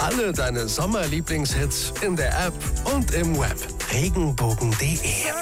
alle deine Sommerlieblingshits in der App und im Web. Regenbogen.de.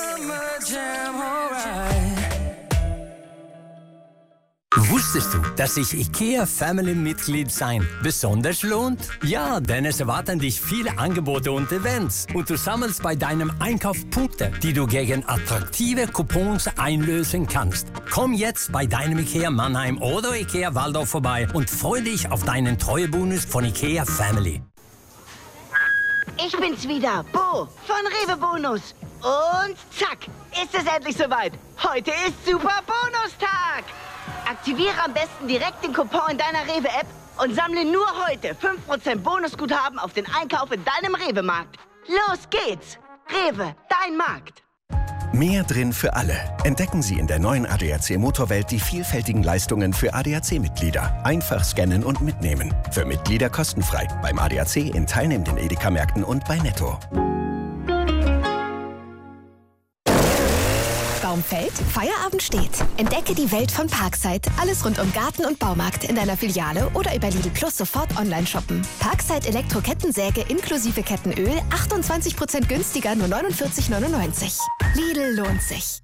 Wusstest du, dass sich IKEA Family-Mitglied sein besonders lohnt? Ja, denn es erwarten dich viele Angebote und Events und du sammelst bei deinem Einkauf Punkte, die du gegen attraktive Coupons einlösen kannst. Komm jetzt bei deinem IKEA Mannheim oder IKEA Waldorf vorbei und freue dich auf deinen Treuebonus von IKEA Family. Ich bin's wieder, Bo von Rewe Bonus. Und zack, ist es endlich soweit. Heute ist Super Bonustag. Aktiviere am besten direkt den Coupon in deiner Rewe-App und sammle nur heute 5% Bonusguthaben auf den Einkauf in deinem Rewe-Markt. Los geht's! Rewe, dein Markt. Mehr drin für alle. Entdecken Sie in der neuen ADAC Motorwelt die vielfältigen Leistungen für ADAC-Mitglieder. Einfach scannen und mitnehmen. Für Mitglieder kostenfrei. Beim ADAC in teilnehmenden Edeka-Märkten und bei Netto. Baum fällt, Feierabend steht. Entdecke die Welt von Parkside. Alles rund um Garten und Baumarkt in deiner Filiale oder über Lidl Plus sofort online shoppen. Parkside Elektro-Kettensäge inklusive Kettenöl 28% günstiger, nur 49,99. Lidl lohnt sich.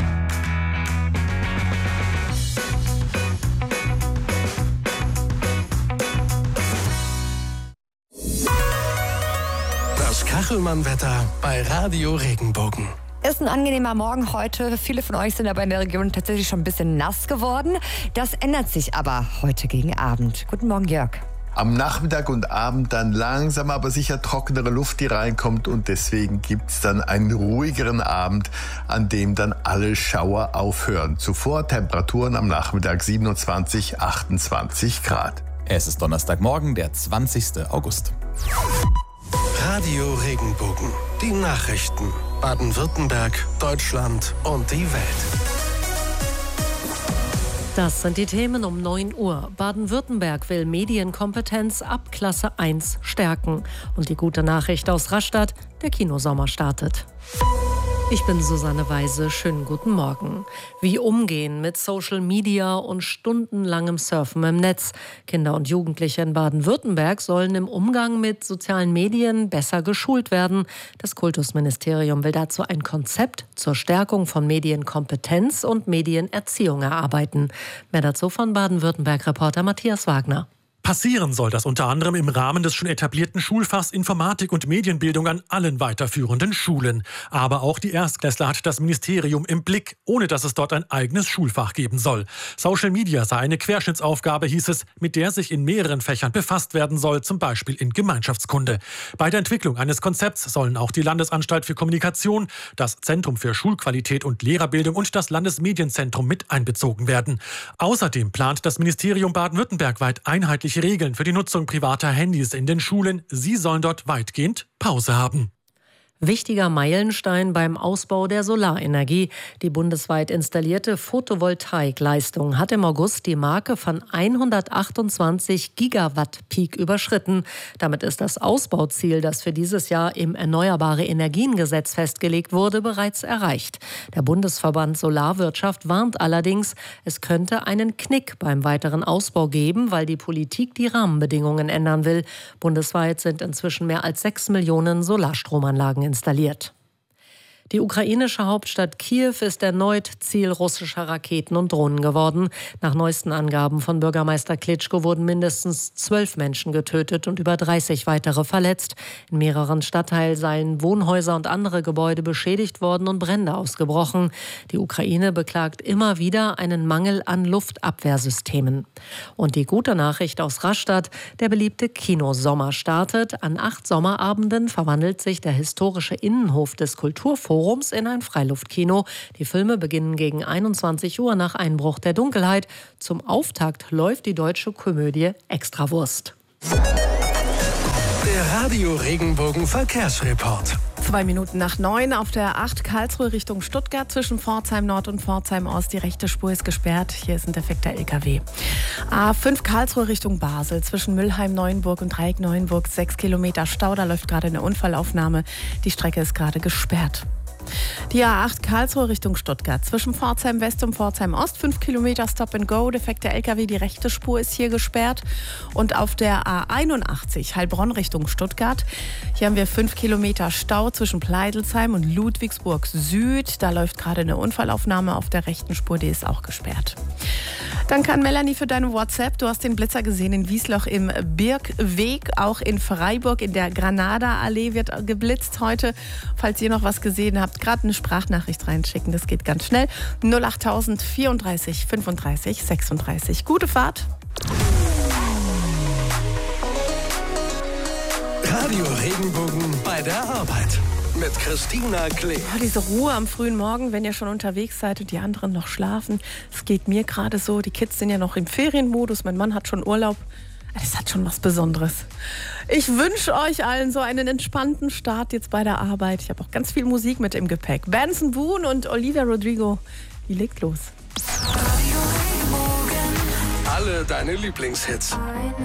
Das Kachelmann-Wetter bei Radio Regenbogen. Ist ein angenehmer Morgen heute. Viele von euch sind aber in der Region tatsächlich schon ein bisschen nass geworden. Das ändert sich aber heute gegen Abend. Guten Morgen, Jörg. Am Nachmittag und Abend dann langsam aber sicher trockenere Luft, die reinkommt. Und deswegen gibt's dann einen ruhigeren Abend, an dem dann alle Schauer aufhören. Zuvor Temperaturen am Nachmittag 27, 28 Grad. Es ist Donnerstagmorgen, der 20. August. Radio Regenbogen. Die Nachrichten. Baden-Württemberg, Deutschland und die Welt. Das sind die Themen um 9 Uhr. Baden-Württemberg will Medienkompetenz ab Klasse 1 stärken. Und die gute Nachricht aus Rastatt, der Kinosommer startet. Ich bin Susanne Weise, schönen guten Morgen. Wie umgehen mit Social Media und stundenlangem Surfen im Netz? Kinder und Jugendliche in Baden-Württemberg sollen im Umgang mit sozialen Medien besser geschult werden. Das Kultusministerium will dazu ein Konzept zur Stärkung von Medienkompetenz und Medienerziehung erarbeiten. Mehr dazu von Baden-Württemberg-Reporter Matthias Wagner. Passieren soll das unter anderem im Rahmen des schon etablierten Schulfachs Informatik und Medienbildung an allen weiterführenden Schulen. Aber auch die Erstklässler hat das Ministerium im Blick, ohne dass es dort ein eigenes Schulfach geben soll. Social Media sei eine Querschnittsaufgabe, hieß es, mit der sich in mehreren Fächern befasst werden soll, zum Beispiel in Gemeinschaftskunde. Bei der Entwicklung eines Konzepts sollen auch die Landesanstalt für Kommunikation, das Zentrum für Schulqualität und Lehrerbildung und das Landesmedienzentrum mit einbezogen werden. Außerdem plant das Ministerium Baden-Württemberg weit einheitliche Regeln für die Nutzung privater Handys in den Schulen. Sie sollen dort weitgehend Pause haben. Wichtiger Meilenstein beim Ausbau der Solarenergie. Die bundesweit installierte Photovoltaikleistung hat im August die Marke von 128 Gigawatt Peak überschritten. Damit ist das Ausbauziel, das für dieses Jahr im Erneuerbare-Energien-Gesetz festgelegt wurde, bereits erreicht. Der Bundesverband Solarwirtschaft warnt allerdings, es könnte einen Knick beim weiteren Ausbau geben, weil die Politik die Rahmenbedingungen ändern will. Bundesweit sind inzwischen mehr als 6 Millionen Solarstromanlagen installiert. Die ukrainische Hauptstadt Kiew ist erneut Ziel russischer Raketen und Drohnen geworden. Nach neuesten Angaben von Bürgermeister Klitschko wurden mindestens 12 Menschen getötet und über 30 weitere verletzt. In mehreren Stadtteilen seien Wohnhäuser und andere Gebäude beschädigt worden und Brände ausgebrochen. Die Ukraine beklagt immer wieder einen Mangel an Luftabwehrsystemen. Und die gute Nachricht aus Rastatt: Der beliebte Kinosommer startet. An 8 Sommerabenden verwandelt sich der historische Innenhof des Kulturforums in ein Freiluftkino. Die Filme beginnen gegen 21 Uhr nach Einbruch der Dunkelheit. Zum Auftakt läuft die deutsche Komödie Extrawurst. Der Radio Regenbogen Verkehrsreport. 2 Minuten nach 9 auf der 8 Karlsruhe Richtung Stuttgart zwischen Pforzheim Nord und Pforzheim Ost. Die rechte Spur ist gesperrt. Hier ist ein defekter LKW. A5 Karlsruhe Richtung Basel zwischen Mülheim-Neuenburg und Dreieck-Neuenburg 6 Kilometer Stau. Da läuft gerade eine Unfallaufnahme. Die Strecke ist gerade gesperrt. Die A8 Karlsruhe Richtung Stuttgart. Zwischen Pforzheim West und Pforzheim Ost 5 Kilometer Stop and Go. Defekter LKW, die rechte Spur ist hier gesperrt. Und auf der A81 Heilbronn Richtung Stuttgart. Hier haben wir 5 Kilometer Stau zwischen Pleidelsheim und Ludwigsburg Süd. Da läuft gerade eine Unfallaufnahme auf der rechten Spur, die ist auch gesperrt. Danke an Melanie für deine WhatsApp. Du hast den Blitzer gesehen in Wiesloch im Birkweg. Auch in Freiburg in der Granada-Allee wird geblitzt heute. Falls ihr noch was gesehen habt, gerade eine Sprachnachricht reinschicken. Das geht ganz schnell. 08000 34 35 36. Gute Fahrt. Radio Regenbogen bei der Arbeit. Mit Christina Klee. Oh, diese Ruhe am frühen Morgen, wenn ihr schon unterwegs seid und die anderen noch schlafen. Es geht mir gerade so. Die Kids sind ja noch im Ferienmodus. Mein Mann hat schon Urlaub. Das hat schon was Besonderes. Ich wünsche euch allen so einen entspannten Start jetzt bei der Arbeit. Ich habe auch ganz viel Musik mit im Gepäck. Benson Boone und Olivia Rodrigo. Die legt los. Alle deine Lieblingshits.